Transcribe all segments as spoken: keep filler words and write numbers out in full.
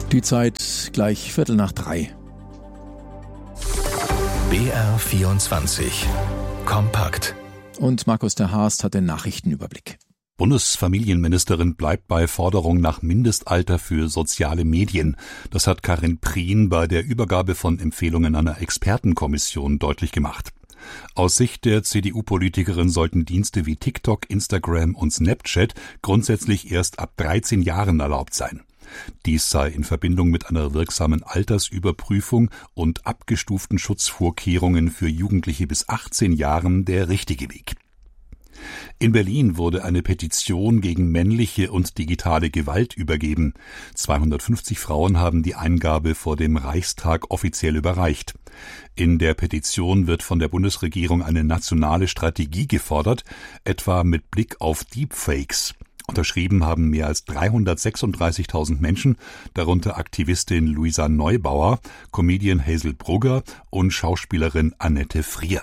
Die Zeit gleich Viertel nach drei. B R vierundzwanzig. Kompakt. Und Markus der Haast hat den Nachrichtenüberblick. Bundesfamilienministerin bleibt bei Forderung nach Mindestalter für soziale Medien. Das hat Karin Prien bei der Übergabe von Empfehlungen einer Expertenkommission deutlich gemacht. Aus Sicht der C D U-Politikerin sollten Dienste wie TikTok, Instagram und Snapchat grundsätzlich erst ab dreizehn Jahren erlaubt sein. Dies sei in Verbindung mit einer wirksamen Altersüberprüfung und abgestuften Schutzvorkehrungen für Jugendliche bis achtzehn Jahren der richtige Weg. In Berlin wurde eine Petition gegen männliche und digitale Gewalt übergeben. zweihundertfünfzig Frauen haben die Eingabe vor dem Reichstag offiziell überreicht. In der Petition wird von der Bundesregierung eine nationale Strategie gefordert, etwa mit Blick auf Deepfakes. Unterschrieben haben mehr als dreihundertsechsunddreißigtausend Menschen, darunter Aktivistin Luisa Neubauer, Comedian Hazel Brugger und Schauspielerin Annette Frier.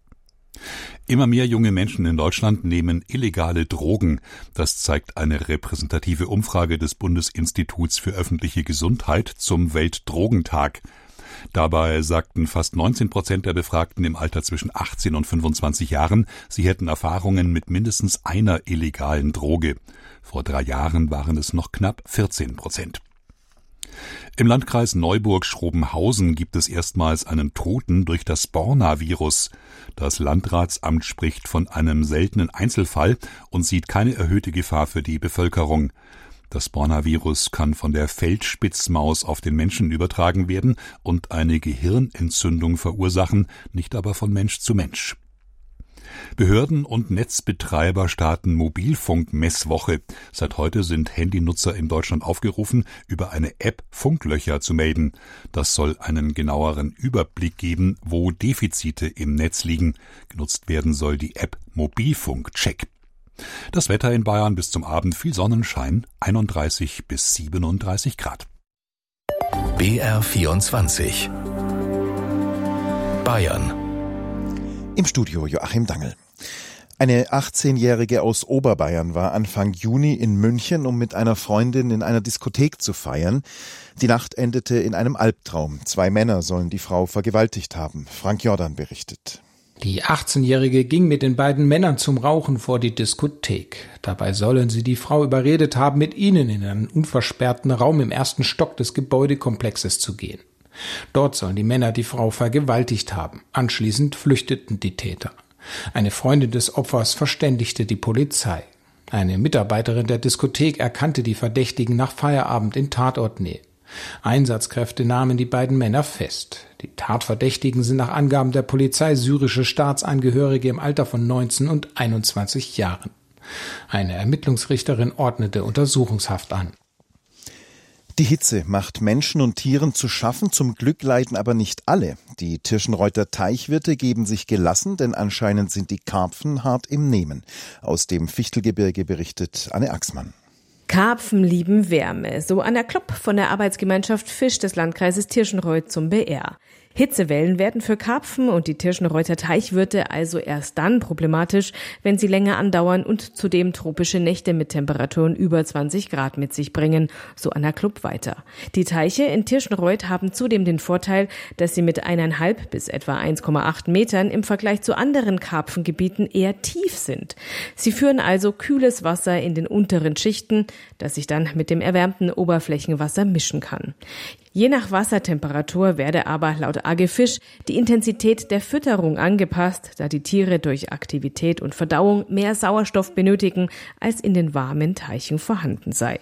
Immer mehr junge Menschen in Deutschland nehmen illegale Drogen. Das zeigt eine repräsentative Umfrage des Bundesinstituts für öffentliche Gesundheit zum Weltdrogentag. Dabei sagten fast neunzehn Prozent der Befragten im Alter zwischen achtzehn und fünfundzwanzig Jahren, sie hätten Erfahrungen mit mindestens einer illegalen Droge. Vor drei Jahren waren es noch knapp vierzehn Prozent. Im Landkreis Neuburg-Schrobenhausen gibt es erstmals einen Toten durch das Borna-Virus. Das Landratsamt spricht von einem seltenen Einzelfall und sieht keine erhöhte Gefahr für die Bevölkerung. Das Borna-Virus kann von der Feldspitzmaus auf den Menschen übertragen werden und eine Gehirnentzündung verursachen, nicht aber von Mensch zu Mensch. Behörden und Netzbetreiber starten Mobilfunk-Messwoche. Seit heute sind Handynutzer in Deutschland aufgerufen, über eine App Funklöcher zu melden. Das soll einen genaueren Überblick geben, wo Defizite im Netz liegen. Genutzt werden soll die App Mobilfunkcheck. Das Wetter in Bayern bis zum Abend viel Sonnenschein, einunddreißig bis siebenunddreißig Grad. B R vierundzwanzig. Bayern. Im Studio Joachim Dangel. Eine achtzehnjährige aus Oberbayern war Anfang Juni in München, um mit einer Freundin in einer Diskothek zu feiern. Die Nacht endete in einem Albtraum. Zwei Männer sollen die Frau vergewaltigt haben. Frank Jordan berichtet. Die achtzehnjährige ging mit den beiden Männern zum Rauchen vor die Diskothek. Dabei sollen sie die Frau überredet haben, mit ihnen in einen unversperrten Raum im ersten Stock des Gebäudekomplexes zu gehen. Dort sollen die Männer die Frau vergewaltigt haben. Anschließend flüchteten die Täter. Eine Freundin des Opfers verständigte die Polizei. Eine Mitarbeiterin der Diskothek erkannte die Verdächtigen nach Feierabend in Tatortnähe. Einsatzkräfte nahmen die beiden Männer fest. Die Tatverdächtigen sind nach Angaben der Polizei syrische Staatsangehörige im Alter von neunzehn und einundzwanzig Jahren. Eine Ermittlungsrichterin ordnete Untersuchungshaft an. Die Hitze macht Menschen und Tieren zu schaffen, zum Glück leiden aber nicht alle. Die Tirschenreuther Teichwirte geben sich gelassen, denn anscheinend sind die Karpfen hart im Nehmen. Aus dem Fichtelgebirge berichtet Anne Axmann. Karpfen lieben Wärme, so Anna Klopp von der Arbeitsgemeinschaft Fisch des Landkreises Tirschenreuth zum B R. Hitzewellen werden für Karpfen und die Tirschenreuther Teichwirte also erst dann problematisch, wenn sie länger andauern und zudem tropische Nächte mit Temperaturen über zwanzig Grad mit sich bringen, so Anna Klopp weiter. Die Teiche in Tirschenreuth haben zudem den Vorteil, dass sie mit eineinhalb bis etwa eins Komma acht Metern im Vergleich zu anderen Karpfengebieten eher tief sind. Sie führen also kühles Wasser in den unteren Schichten, das sich dann mit dem erwärmten Oberflächenwasser mischen kann. Je nach Wassertemperatur werde aber laut A G Fisch die Intensität der Fütterung angepasst, da die Tiere durch Aktivität und Verdauung mehr Sauerstoff benötigen, als in den warmen Teichen vorhanden sei.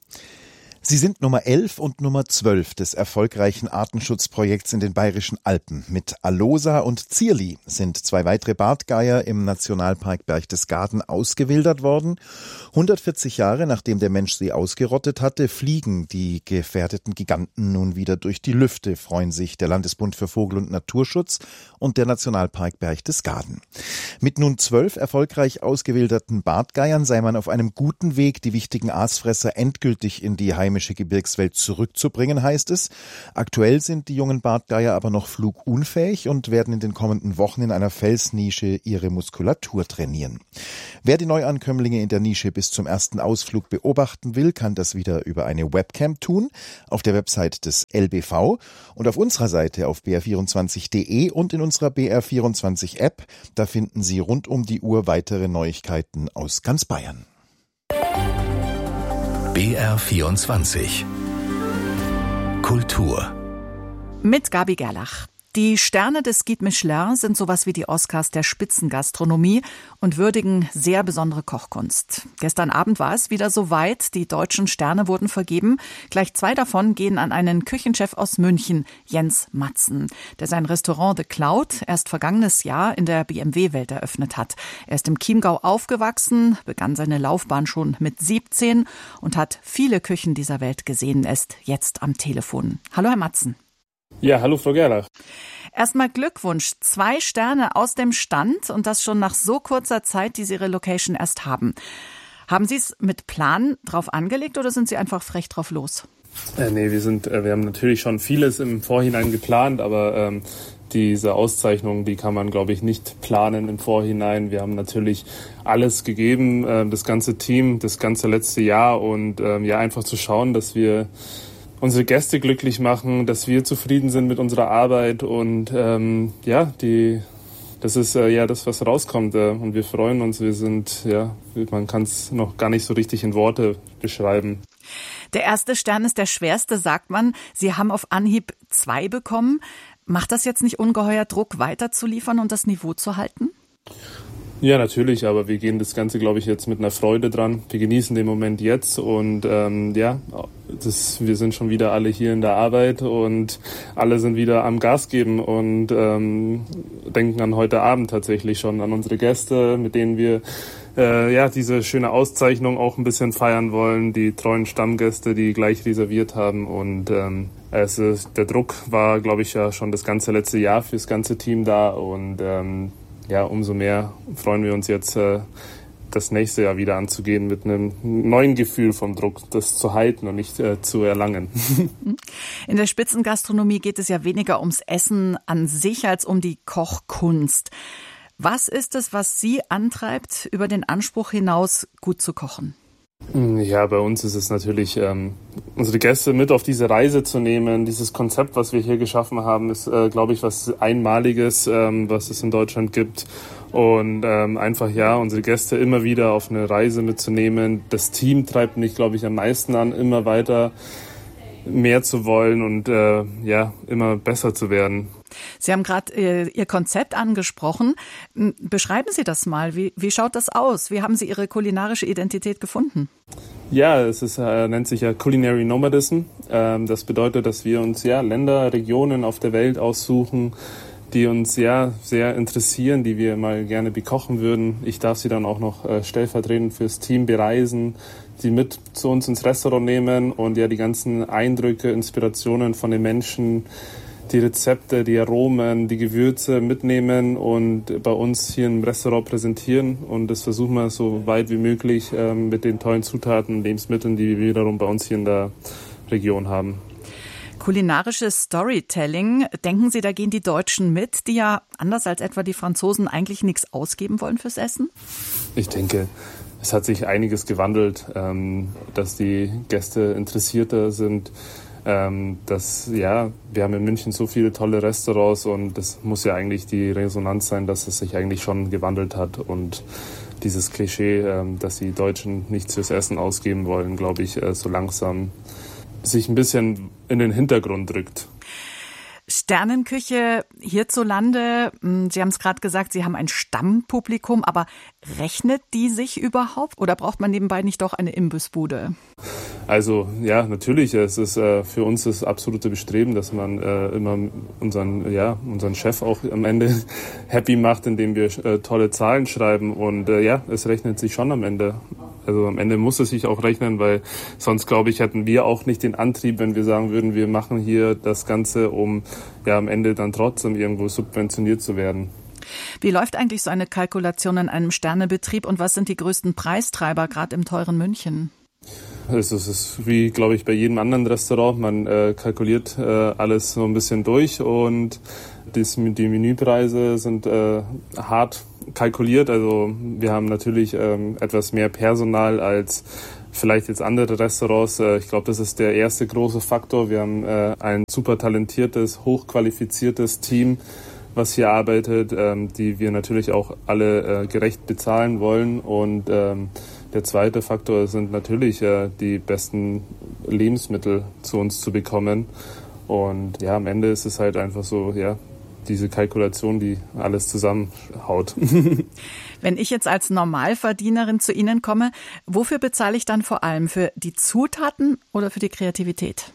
Sie sind Nummer elf und Nummer zwölf des erfolgreichen Artenschutzprojekts in den Bayerischen Alpen. Mit Alosa und Zierli sind zwei weitere Bartgeier im Nationalpark Berchtesgaden ausgewildert worden. hundertvierzig Jahre nachdem der Mensch sie ausgerottet hatte, fliegen die gefährdeten Giganten nun wieder durch die Lüfte, freuen sich der Landesbund für Vogel- und Naturschutz und der Nationalpark Berchtesgaden. Mit nun zwölf erfolgreich ausgewilderten Bartgeiern sei man auf einem guten Weg, die wichtigen Aasfresser endgültig in die Heim heimische Gebirgswelt zurückzubringen, heißt es. Aktuell sind die jungen Bartgeier aber noch flugunfähig und werden in den kommenden Wochen in einer Felsnische ihre Muskulatur trainieren. Wer die Neuankömmlinge in der Nische bis zum ersten Ausflug beobachten will, kann das wieder über eine Webcam tun, auf der Website des L B V und auf unserer Seite auf b r vierundzwanzig punkt de und in unserer B R vierundzwanzig App. Da finden Sie rund um die Uhr weitere Neuigkeiten aus ganz Bayern. B R vierundzwanzig Kultur mit Gabi Gerlach. Die Sterne des Guide Michelin sind sowas wie die Oscars der Spitzengastronomie und würdigen sehr besondere Kochkunst. Gestern Abend war es wieder soweit. Die deutschen Sterne wurden vergeben. Gleich zwei davon gehen an einen Küchenchef aus München, Jens Matzen, der sein Restaurant The Cloud erst vergangenes Jahr in der B M W-Welt eröffnet hat. Er ist im Chiemgau aufgewachsen, begann seine Laufbahn schon mit siebzehn und hat viele Küchen dieser Welt gesehen. Er ist jetzt am Telefon. Hallo, Herr Matzen. Ja, hallo Frau Gerlach. Erstmal Glückwunsch, zwei Sterne aus dem Stand und das schon nach so kurzer Zeit, die Sie Ihre Location erst haben. Haben Sie es mit Plan drauf angelegt oder sind Sie einfach frech drauf los? Äh, nee, wir sind, äh, wir haben natürlich schon vieles im Vorhinein geplant, aber ähm, diese Auszeichnung, die kann man, glaube ich, nicht planen im Vorhinein. Wir haben natürlich alles gegeben, äh, das ganze Team, das ganze letzte Jahr und ähm, ja, einfach zu schauen, dass wir unsere Gäste glücklich machen, dass wir zufrieden sind mit unserer Arbeit und ähm, ja, die, das ist äh, ja das, was rauskommt äh, und wir freuen uns. Wir sind, ja, man kann es noch gar nicht so richtig in Worte beschreiben. Der erste Stern ist der schwerste, sagt man. Sie haben auf Anhieb zwei bekommen. Macht das jetzt nicht ungeheuer Druck, weiterzuliefern und das Niveau zu halten? Ja, natürlich, aber wir gehen das Ganze, glaube ich, jetzt mit einer Freude dran. Wir genießen den Moment jetzt und ähm, ja, das, wir sind schon wieder alle hier in der Arbeit und alle sind wieder am Gas geben und ähm, denken an heute Abend tatsächlich schon, an unsere Gäste, mit denen wir äh, ja diese schöne Auszeichnung auch ein bisschen feiern wollen, die treuen Stammgäste, die gleich reserviert haben und ähm, es ist, der Druck war, glaube ich, ja schon das ganze letzte Jahr fürs ganze Team da und ähm, ja, umso mehr freuen wir uns jetzt, äh, das nächste Jahr wieder anzugehen mit einem neuen Gefühl vom Druck, das zu halten und nicht äh, zu erlangen. In der Spitzengastronomie geht es ja weniger ums Essen an sich als um die Kochkunst. Was ist es, was Sie antreibt, über den Anspruch hinaus gut zu kochen? Ja, bei uns ist es natürlich, ähm, unsere Gäste mit auf diese Reise zu nehmen. Dieses Konzept, was wir hier geschaffen haben, ist, äh, glaube ich, was Einmaliges, ähm, was es in Deutschland gibt. Und ähm, einfach, ja, unsere Gäste immer wieder auf eine Reise mitzunehmen. Das Team treibt mich, glaube ich, am meisten an, immer weiter mehr zu wollen und äh, ja, immer besser zu werden. Sie haben gerade äh, Ihr Konzept angesprochen. Beschreiben Sie das mal. Wie, wie schaut das aus? Wie haben Sie Ihre kulinarische Identität gefunden? Ja, es ist, äh, nennt sich ja Culinary Nomadism. Ähm, das bedeutet, dass wir uns ja Länder, Regionen auf der Welt aussuchen, die uns ja sehr interessieren, die wir mal gerne bekochen würden. Ich darf sie dann auch noch äh, stellvertretend fürs Team bereisen, sie mit zu uns ins Restaurant nehmen und ja die ganzen Eindrücke, Inspirationen von den Menschen, die Rezepte, die Aromen, die Gewürze mitnehmen und bei uns hier im Restaurant präsentieren. Und das versuchen wir so weit wie möglich ähm, mit den tollen Zutaten, Lebensmitteln, die wir wiederum bei uns hier in der Region haben. Kulinarisches Storytelling, denken Sie, da gehen die Deutschen mit, die ja anders als etwa die Franzosen eigentlich nichts ausgeben wollen fürs Essen? Ich denke, es hat sich einiges gewandelt, ähm, dass die Gäste interessierter sind. Ähm, dass, ja, wir haben in München so viele tolle Restaurants und das muss ja eigentlich die Resonanz sein, dass es sich eigentlich schon gewandelt hat und dieses Klischee, ähm, dass die Deutschen nichts fürs Essen ausgeben wollen, glaube ich, äh, so langsam sich ein bisschen in den Hintergrund rückt. Sternenküche hierzulande, Sie haben es gerade gesagt, Sie haben ein Stammpublikum, aber rechnet die sich überhaupt oder braucht man nebenbei nicht doch eine Imbissbude? Also ja, natürlich, es ist äh, für uns das absolute Bestreben, dass man äh, immer unseren, ja, unseren Chef auch am Ende happy macht, indem wir äh, tolle Zahlen schreiben und äh, ja, es rechnet sich schon am Ende. Also am Ende muss es sich auch rechnen, weil sonst, glaube ich, hätten wir auch nicht den Antrieb, wenn wir sagen würden, wir machen hier das Ganze, um ja am Ende dann trotzdem irgendwo subventioniert zu werden. Wie läuft eigentlich so eine Kalkulation in einem Sternebetrieb und was sind die größten Preistreiber, gerade im teuren München? Es ist wie, glaube ich, bei jedem anderen Restaurant. Man äh, kalkuliert äh, alles so ein bisschen durch und dies, die Menüpreise sind äh, hart kalkuliert. Also wir haben natürlich ähm, etwas mehr Personal als vielleicht jetzt andere Restaurants. Äh, ich glaube, das ist der erste große Faktor. Wir haben äh, ein super talentiertes, hochqualifiziertes Team, was hier arbeitet, ähm, die wir natürlich auch alle äh, gerecht bezahlen wollen. Und ähm, der zweite Faktor sind natürlich äh, die besten Lebensmittel zu uns zu bekommen. Und ja, am Ende ist es halt einfach so, ja, diese Kalkulation, die alles zusammenhaut. Wenn ich jetzt als Normalverdienerin zu Ihnen komme, wofür bezahle ich dann vor allem? Für die Zutaten oder für die Kreativität?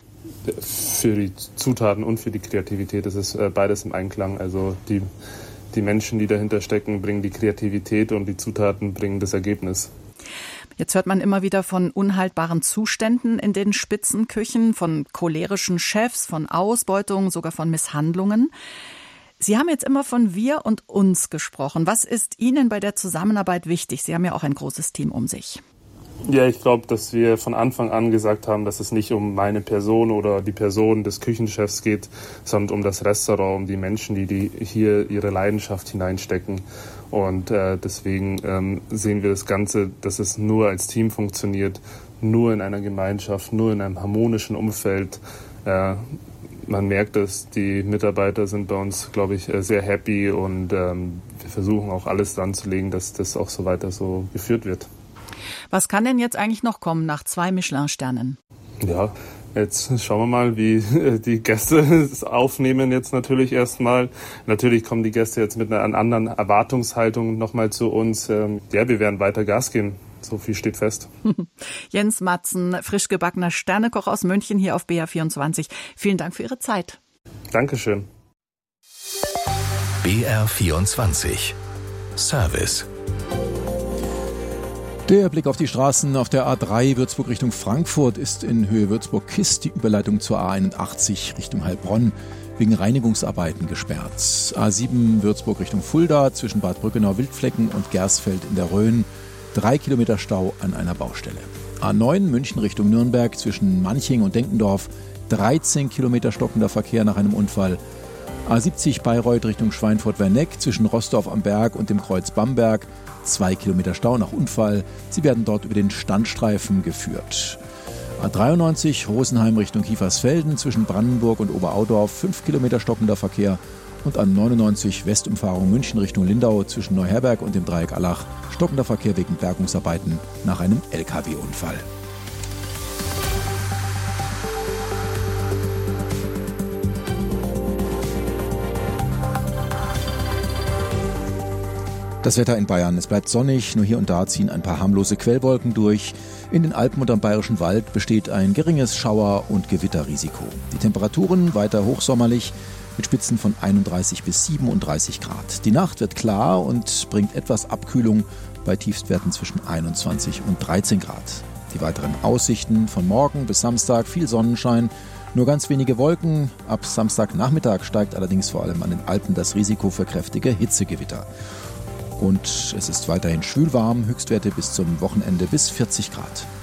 Für die Zutaten und für die Kreativität. Das ist beides im Einklang. Also die, die Menschen, die dahinter stecken, bringen die Kreativität und die Zutaten bringen das Ergebnis. Jetzt hört man immer wieder von unhaltbaren Zuständen in den Spitzenküchen, von cholerischen Chefs, von Ausbeutung, sogar von Misshandlungen. Sie haben jetzt immer von wir und uns gesprochen. Was ist Ihnen bei der Zusammenarbeit wichtig? Sie haben ja auch ein großes Team um sich. Ja, ich glaube, dass wir von Anfang an gesagt haben, dass es nicht um meine Person oder die Person des Küchenchefs geht, sondern um das Restaurant, um die Menschen, die, die hier ihre Leidenschaft hineinstecken. Und äh, deswegen ähm, sehen wir das Ganze, dass es nur als Team funktioniert, nur in einer Gemeinschaft, nur in einem harmonischen Umfeld. Äh, man merkt es, die Mitarbeiter sind bei uns, glaube ich, sehr happy und ähm, wir versuchen auch alles dran zu legen, dass das auch so weiter so geführt wird. Was kann denn jetzt eigentlich noch kommen nach zwei Michelin-Sternen? Ja, jetzt schauen wir mal, wie die Gäste es aufnehmen jetzt natürlich erstmal. Natürlich kommen die Gäste jetzt mit einer anderen Erwartungshaltung nochmal zu uns. Ja, wir werden weiter Gas geben. So viel steht fest. Jens Matzen, frisch gebackener Sternekoch aus München hier auf B R vierundzwanzig. Vielen Dank für Ihre Zeit. Dankeschön. B R vierundzwanzig. Service. Der Blick auf die Straßen auf der A drei Würzburg Richtung Frankfurt ist in Höhe Würzburg-Kist die Überleitung zur A einundachtzig Richtung Heilbronn wegen Reinigungsarbeiten gesperrt. A sieben Würzburg Richtung Fulda zwischen Bad Brückenau-Wildflecken und Gersfeld in der Rhön. Drei Kilometer Stau an einer Baustelle. A neun München Richtung Nürnberg zwischen Manching und Denkendorf. dreizehn Kilometer stockender Verkehr nach einem Unfall. A siebzig Bayreuth Richtung Schweinfurt-Werneck zwischen Rossdorf am Berg und dem Kreuz Bamberg. Zwei Kilometer Stau nach Unfall. Sie werden dort über den Standstreifen geführt. A dreiundneunzig Rosenheim Richtung Kiefersfelden zwischen Brandenburg und Oberaudorf. Fünf Kilometer stockender Verkehr. Und A neunundneunzig Westumfahrung München Richtung Lindau zwischen Neuherberg und dem Dreieck Allach. Stockender Verkehr wegen Bergungsarbeiten nach einem L K W-Unfall. Das Wetter in Bayern. Es bleibt sonnig, nur hier und da ziehen ein paar harmlose Quellwolken durch. In den Alpen und am Bayerischen Wald besteht ein geringes Schauer- und Gewitterrisiko. Die Temperaturen weiter hochsommerlich mit Spitzen von einunddreißig bis siebenunddreißig Grad. Die Nacht wird klar und bringt etwas Abkühlung bei Tiefstwerten zwischen einundzwanzig und dreizehn Grad. Die weiteren Aussichten von morgen bis Samstag: viel Sonnenschein, nur ganz wenige Wolken. Ab Samstagnachmittag steigt allerdings vor allem an den Alpen das Risiko für kräftige Hitzegewitter. Und es ist weiterhin schwül warm, Höchstwerte bis zum Wochenende bis vierzig Grad.